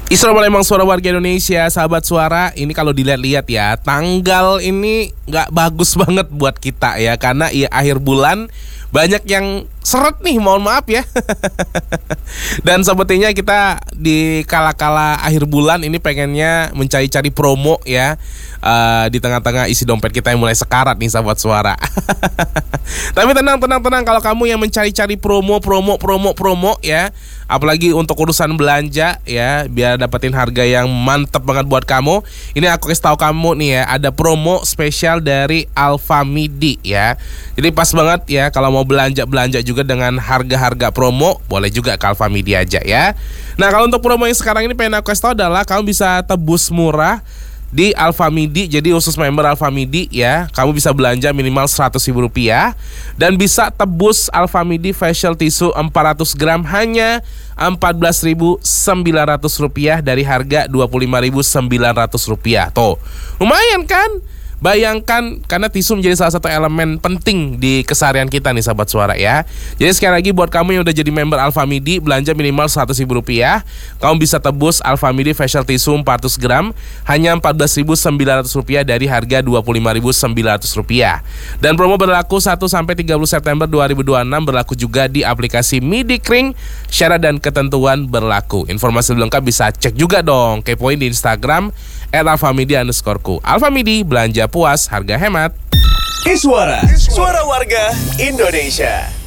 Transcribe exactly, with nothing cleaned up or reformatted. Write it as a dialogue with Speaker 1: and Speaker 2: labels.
Speaker 1: Assalamualaikum suara warga Indonesia, sahabat suara. Ini kalau dilihat-lihat ya, tanggal ini nggak bagus banget buat kita ya, karena ya akhir bulan banyak yang seret nih, mohon maaf ya. Dan sepertinya kita di kala-kala akhir bulan ini pengennya mencari-cari promo ya, uh, di tengah-tengah isi dompet kita yang mulai sekarat nih, sahabat suara. Tapi tenang, tenang, tenang. Kalau kamu yang mencari-cari promo, promo, promo, promo ya, apalagi untuk urusan belanja ya, biar dapetin harga yang mantep banget buat kamu, ini aku kasih tahu kamu nih ya, ada promo spesial dari Alfamidi ya. Jadi pas banget ya, kalau mau belanja-belanja juga dengan harga-harga promo, boleh juga ke Alfamidi aja ya. Nah, kalau untuk promo yang sekarang ini pengen aku kasih tahu adalah kamu bisa tebus murah di Alfamidi. Jadi khusus member Alfamidi ya, kamu bisa belanja minimal seratus ribu rupiah dan bisa tebus Alfamidi facial tissue empat ratus gram hanya empat belas ribu sembilan ratus rupiah dari harga dua puluh lima ribu sembilan ratus rupiah. Tuh, lumayan kan? Bayangkan, karena tisu menjadi salah satu elemen penting di keseharian kita nih, sahabat suara ya. Jadi sekali lagi buat kamu yang udah jadi member Alfamidi, belanja minimal seratus ribu rupiah, kamu bisa tebus Alfamidi facial tissue empat ratus gram hanya empat belas ribu sembilan ratus rupiah dari harga dua puluh lima ribu sembilan ratus rupiah. Dan promo berlaku satu sampai tiga puluh September dua ribu dua puluh enam, berlaku juga di aplikasi Midi Kring. Syarat dan ketentuan berlaku. Informasi lengkap bisa cek juga dong, kepoin di Instagram at alfamidi underscore ku. Alfamidi, belanja puas, harga hemat.
Speaker 2: Iswara, suara warga Indonesia.